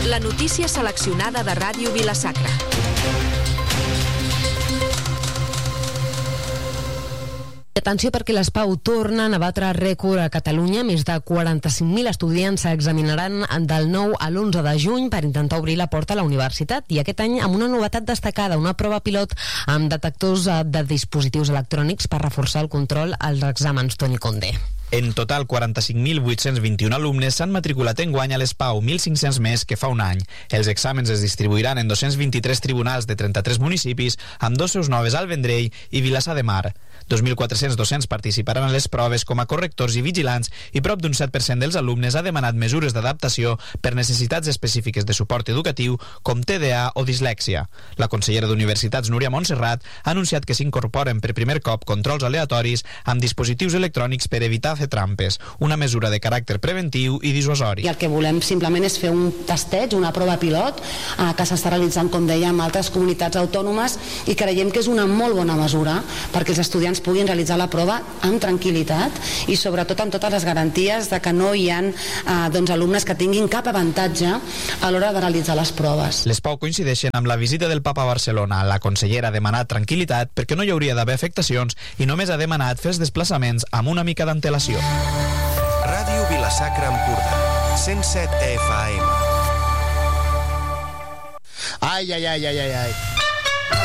La notícia seleccionada de Ràdio Vila-sacra. Atenció perquè les PAU tornen a batre rècord a Catalunya. Més de 45.000 estudiants s'examinaran del 9 a l'11 de juny per intentar obrir la porta a la universitat. I aquest any amb una novetat destacada, una prova pilot amb detectors de dispositius electrònics per reforçar el control als exàmens. Toni Conde. En total, 45.821 alumnes s'han matriculat enguany a les PAU, 1.500 més que fa un any. Els exàmens es distribuiran en 223 tribunals de 33 municipis, amb dos seus noves al Vendrell i Vilassar de Mar. 2.400 docents participaran a les proves com a correctors i vigilants i prop d'un 7% dels alumnes ha demanat mesures d'adaptació per necessitats específiques de suport educatiu com TDA o dislèxia. La consellera d'Universitats, Núria Montserrat, ha anunciat que s'incorporen per primer cop controls aleatoris amb dispositius electrònics per evitar fer trampes, una mesura de caràcter preventiu i dissuasori. I el que volem simplement és fer un tasteig, una prova pilot que s'està realitzant, com deia, en altres comunitats autònomes i creiem que és una molt bona mesura perquè els estudiants puguin realitzar la prova amb tranquil·litat i sobretot amb totes les garanties de que no hi ha alumnes que tinguin cap avantatge a l'hora de realitzar les proves. Les PAU coincideixen amb la visita del Papa a Barcelona. La consellera ha demanat tranquil·litat perquè no hi hauria d'haver afectacions i només ha demanat fer els desplaçaments amb una mica d'antelació. Ràdio Vila-sacra Empordà, 107 FM. Ai.